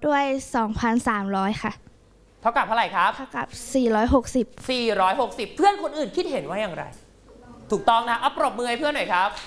ด้วย 2,300 ค่ะเท่ากับเท่าไหร่ครับเท่ากับ 460 เพื่อนคนอื่นคิดเห็นว่าอย่างไรถูกต้องนะเอาปรบมือให้เพื่อนหน่อยครับ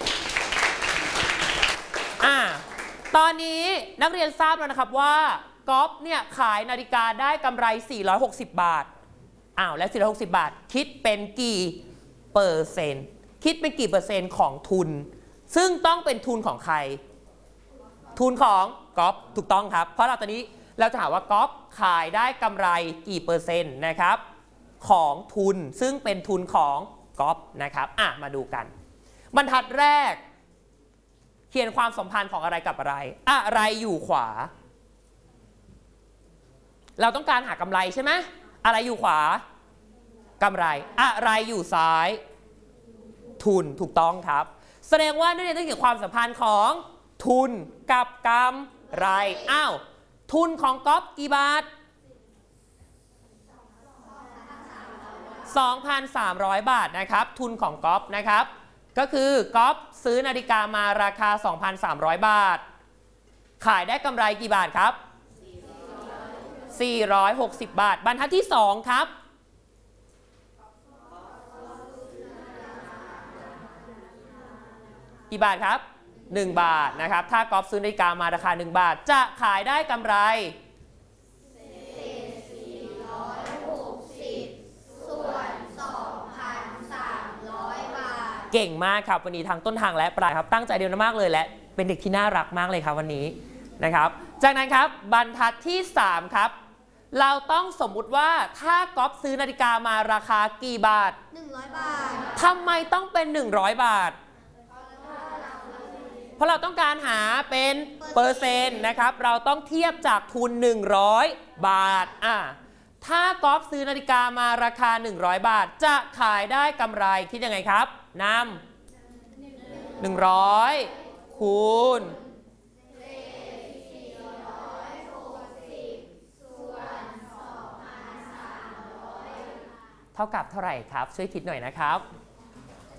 ตอนนี้นักเรียนทราบแล้วนะครับว่าก๊อฟเนี่ยขายนาฬิกาได้กำไร460 บาทและ460 บาทคิดเป็นกี่เปอร์เซ็นต์คิดเป็นกี่เปอร์เซ็นต์ของทุนซึ่งต้องเป็นทุนของใครทุนของก๊อฟถูกต้องครับเพราะเราตอนนี้เราจะหาว่าก๊อฟขายได้กำไรกี่เปอร์เซ็นต์นะครับของทุนซึ่งเป็นทุนของก๊อฟนะครับมาดูกันบรรทัดแรกเขียนความสัมพันธ์ของอะไรกับอะไรอะไรอยู่ขวาเราต้องการหากำไรใช่ไหมอะไรอยู่ขวากำไรอะไรอยู่ซ้ายทุนถูกต้องครับแสดงว่านักเรียนต้องเขียนความสัมพันธ์ของทุนกับกำไรทุนของก๊อฟกี่บาท 2,300 บาทนะครับทุนของก๊อฟนะครับก็คือก๊อฟซื้อนาฬิกามาราคา 2,300 บาทขายได้กำไรกี่บาทครับ460 บาทบรรทัดที่2ครับกี่บาทครับ1 บาทนะครับถ้าก๊อฟซื้อนาฬิกามาราคา1 บาทจะขายได้กำไรเก่งมากครับวันนี้ทั้งต้นทางและปลายครับตั้งใจเรียนมากเลยและเป็นเด็กที่น่ารักมากเลยครับวันนี้นะครับจากนั้นครับบรรทัดที่3ครับเราต้องสมมุติว่าถ้าก๊อฟซื้อนาฬิกามาราคากี่บาท100 บาททำไมต้องเป็น100 บาทเพราะเราต้องการหาเป็นเปอร์เซ็นต์นะครับเราต้องเทียบจากทุน100 บาทถ้าก๊อฟซื้อนาฬิกามาราคา100 บาทจะขายได้กำไรคิดยังไงครับนำ100คูณเท่ากับเท่าไหร่ครับช่วยคิดหน่อยนะครับ